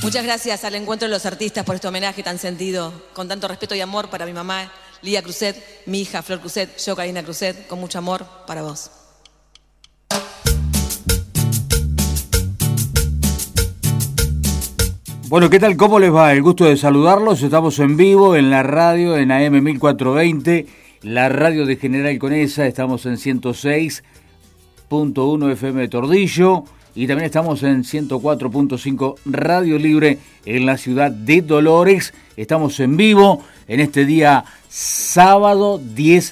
Muchas gracias al Encuentro de los Artistas por este homenaje tan sentido, con tanto respeto y amor para mi mamá, Lía Cruzet, mi hija, Flor Cruzet, yo, Karina Cruzet, con mucho amor para vos. Bueno, ¿qué tal? ¿Cómo les va? El gusto de saludarlos. Estamos en vivo en la radio, en AM 1420, la radio de General Conesa. Estamos en 106.1 FM de Tordillo y también estamos en 104.5 Radio Libre en la ciudad de Dolores. Estamos en vivo en este día sábado 10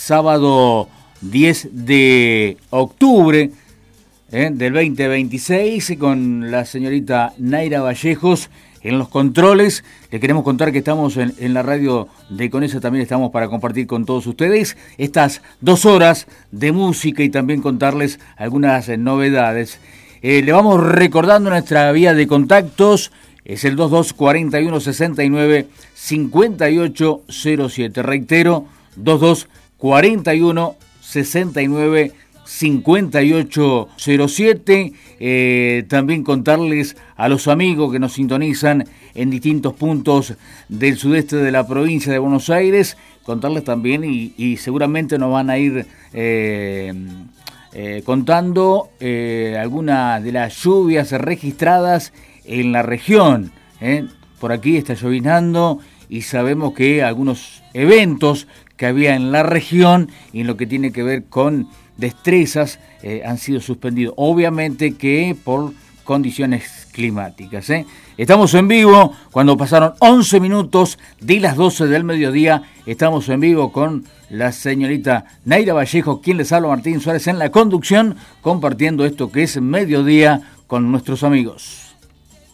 de octubre del 2026, con la señorita Naira Vallejos en los controles. Le queremos contar que estamos en la radio de Conesa, también estamos para compartir con todos ustedes estas 2 horas de música y también contarles algunas novedades. Le vamos recordando nuestra vía de contactos, es el 2241-69-5807. Reitero, 2241-69-5807. También contarles a los amigos que nos sintonizan en distintos puntos del sudeste de la provincia de Buenos Aires, contarles también y seguramente nos van a ir contando algunas de las lluvias registradas en la región. Por aquí está llovinando y sabemos que algunos eventos que había en la región y en lo que tiene que ver con destrezas han sido suspendidos, obviamente que por condiciones climáticas. Estamos en vivo cuando pasaron 11 minutos de las 12 del mediodía. Estamos en vivo con la señorita Naira Vallejo, quien les habla, Martín Suárez en la conducción, compartiendo esto que es Mediodía con nuestros amigos.